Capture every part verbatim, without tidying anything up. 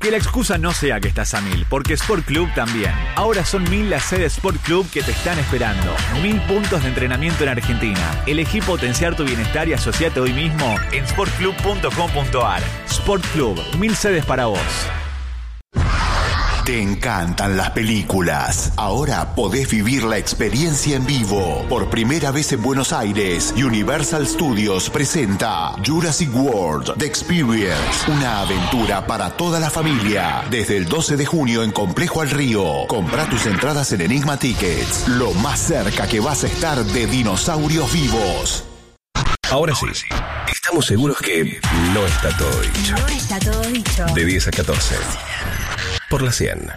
Que la excusa no sea que estás a mil, porque Sport Club también. Ahora son mil las sedes Sport Club que te están esperando. Mil puntos de entrenamiento en Argentina. Elegí potenciar tu bienestar y asociate hoy mismo en sport club punto com punto a r. Sport Club, mil sedes para vos. Te encantan las películas. Ahora podés vivir la experiencia en vivo. Por primera vez en Buenos Aires, Universal Studios presenta Jurassic World The Experience. Una aventura para toda la familia. Desde el doce de junio en Complejo al Río. Comprá tus entradas en Enigma Tickets. Lo más cerca que vas a estar de dinosaurios vivos. Ahora sí, estamos seguros que no está todo dicho. No está todo dicho. De diez a catorce. Por la cien.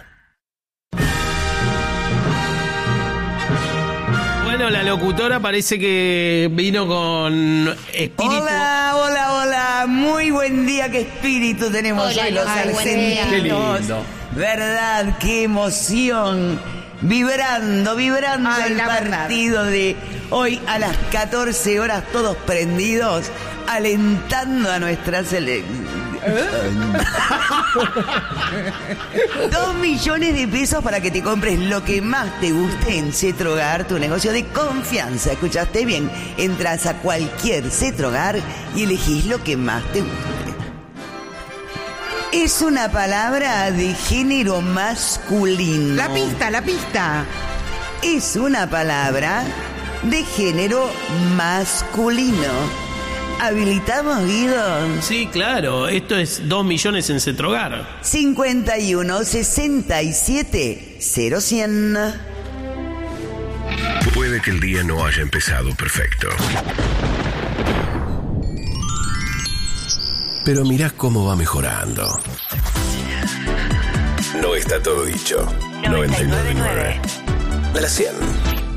Bueno, la locutora parece que vino con espíritu. Hola, hola, hola. Muy buen día. ¿Qué espíritu tenemos Hola, hoy los ay, buen día. argentinos? Qué lindo. ¿Verdad? Qué emoción. Vibrando, vibrando Ay, el la partido de hoy a las catorce horas, todos prendidos, alentando a nuestra selección. Dos millones de pesos para que te compres lo que más te guste en Cetrogar, tu negocio de confianza. ¿Escuchaste bien? Entras a cualquier Cetrogar y elegís lo que más te guste. Es una palabra de género masculino. La pista, la pista. Es una palabra de género masculino. ¿Habilitamos, Guido? Sí, claro. Esto es dos millones en Cetrogar. cincuenta y uno, sesenta y siete, cero cien. Puede que el día no haya empezado perfecto. Pero mirá cómo va mejorando. No está todo dicho. noventa y nueve punto nueve. De la cien.